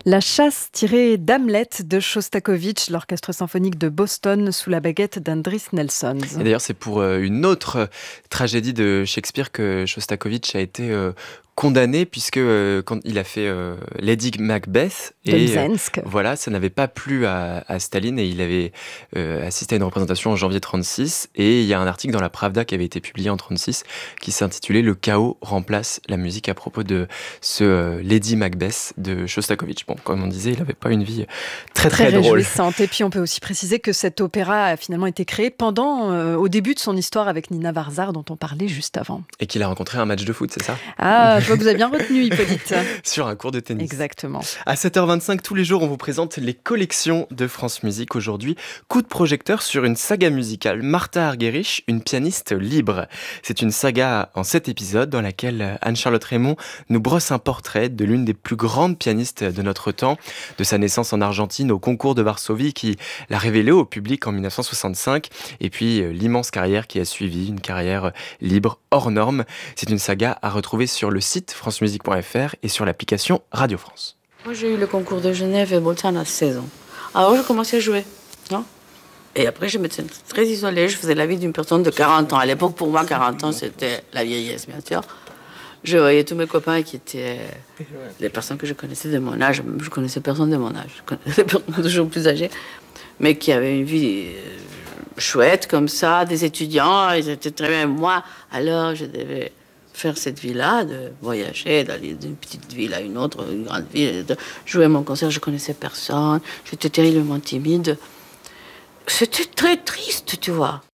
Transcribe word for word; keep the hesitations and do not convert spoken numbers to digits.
La chasse tirée d'Hamlet de Shostakovich, l'orchestre symphonique de Boston sous la baguette d'Andris Nelsons. Et d'ailleurs, c'est pour euh, une autre euh, tragédie de Shakespeare que Shostakovich a été euh, condamné, puisque euh, quand il a fait euh, Lady Macbeth, De et euh, Mzensk. voilà, ça n'avait pas plu à, à Staline, et il avait euh, assisté à une représentation en janvier trente-six, et il y a un article dans la Pravda qui avait été publié en trente-six qui s'intitulait Le chaos remplace la musique, à propos de ce euh, Lady Macbeth de Shostakovich. Bon, comme on disait, il n'avait pas une vie très très, Très drôle. réjouissante. Et puis on peut aussi préciser que cet opéra a finalement été créé pendant, euh, au début de son histoire avec Nina Varzar, dont on parlait juste avant. Et qu'il a rencontré un match de foot, c'est ça? Ah, je vois que vous avez bien retenu, Hippolyte. Sur un cours de tennis. Exactement. À sept heures vingt-cinq, tous les jours, on vous présente les collections de France Musique. Aujourd'hui, coup de projecteur sur une saga musicale. Martha Argerich, une pianiste libre. C'est une saga en sept épisodes dans laquelle Anne-Charlotte Raymond nous brosse un portrait de l'une des plus grandes pianistes de notre temps, de sa naissance en Argentine au concours de Varsovie qui l'a révélée au public en dix-neuf cent soixante-cinq, et puis euh, l'immense carrière qui a suivi, une carrière libre, hors norme. C'est une saga à retrouver sur le site francemusique point f r et sur l'application Radio France. Moi, j'ai eu le concours de Genève et Bolzano à seize ans. Alors, je commençais à jouer. Non et après, je m'étais très isolée. Je faisais la vie d'une personne de quarante ans. À l'époque, pour moi, quarante ans, c'était la vieillesse, bien sûr. Je voyais tous mes copains qui étaient les personnes que je connaissais de mon âge. Je connaissais personne de mon âge. Je connaissais personne toujours plus âgées, mais qui avaient une vie chouette comme ça, des étudiants. Ils étaient très bien. Moi, alors, je devais faire cette vie-là, de voyager, d'aller d'une petite ville à une autre, une grande ville, de jouer mon concert. Je connaissais personne. J'étais terriblement timide. C'était très triste, tu vois.